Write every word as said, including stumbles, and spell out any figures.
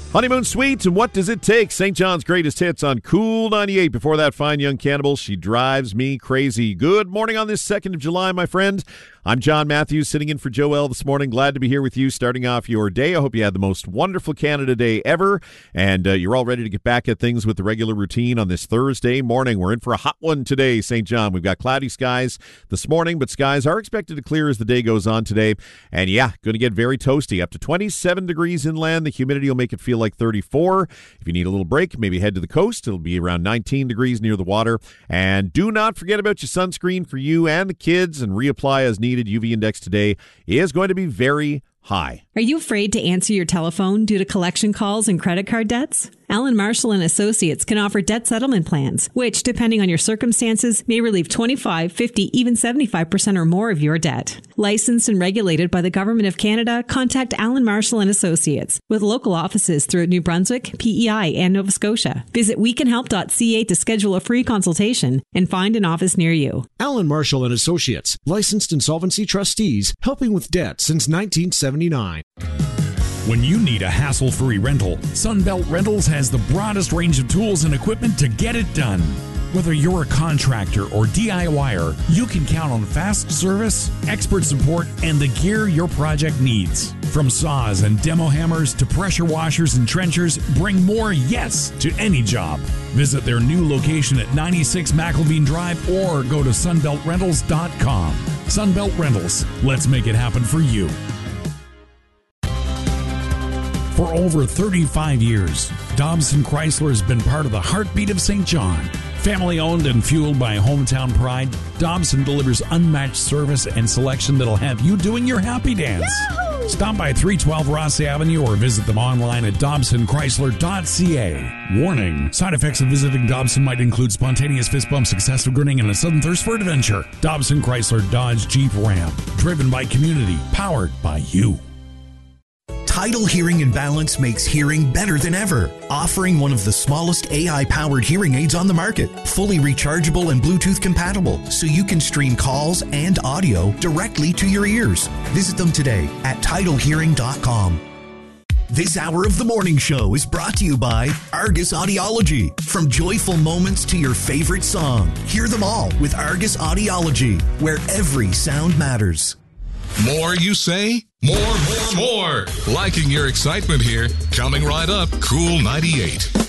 Honeymoon Suite, and What Does It Take? Saint John's greatest hits on Cool ninety-eight. Before that, Fine Young Cannibal, She Drives Me Crazy. Good morning on this second of July, my friend. I'm John Matthews, sitting in for Joel this morning. Glad to be here with you, starting off your day. I hope you had the most wonderful Canada Day ever, and uh, you're all ready to get back at things with the regular routine on this Thursday morning. We're in for a hot one today, Saint John. We've got cloudy skies this morning, but skies are expected to clear as the day goes on today. And yeah, going to get very toasty, up to twenty-seven degrees inland. The humidity will make it feel like thirty-four. If you need a little break, maybe head to the coast. It'll be around nineteen degrees near the water. And do not forget about your sunscreen for you and the kids, and reapply as needed. U V index today is going to be very high. Are you afraid to answer your telephone due to collection calls and credit card debts? Allen Marshall and Associates can offer debt settlement plans, which, depending on your circumstances, may relieve twenty-five, fifty, even seventy-five percent or more of your debt. Licensed and regulated by the Government of Canada, contact Allen Marshall and Associates with local offices throughout New Brunswick, P E I, and Nova Scotia. Visit we can help dot c a to schedule a free consultation and find an office near you. Allen Marshall and Associates, licensed insolvency trustees, helping with debt since nineteen seventy-nine. When you need a hassle-free rental, Sunbelt Rentals has the broadest range of tools and equipment to get it done. Whether you're a contractor or DIYer, you can count on fast service, expert support, and the gear your project needs. From saws and demo hammers to pressure washers and trenchers, bring more yes to any job. Visit their new location at ninety-six McElveen Drive or go to sunbelt rentals dot com. Sunbelt Rentals, let's make it happen for you. For over thirty-five years, Dobson Chrysler has been part of the heartbeat of Saint John. Family owned and fueled by hometown pride, Dobson delivers unmatched service and selection that'll have you doing your happy dance. Yahoo! Stop by three twelve Ross Avenue or visit them online at dobson chrysler dot c a. Warning, side effects of visiting Dobson might include spontaneous fist bumps, excessive grinning, and a sudden thirst for adventure. Dobson Chrysler Dodge Jeep Ram, driven by community, powered by you. Tidal Hearing and Balance makes hearing better than ever, offering one of the smallest A I-powered hearing aids on the market, fully rechargeable and Bluetooth compatible, so you can stream calls and audio directly to your ears. Visit them today at tidal hearing dot com. This hour of the morning show is brought to you by Argus Audiology. From joyful moments to your favorite song, hear them all with Argus Audiology, where every sound matters. More, you say? More, more, more. Liking your excitement here. Coming right up, Cool ninety-eight.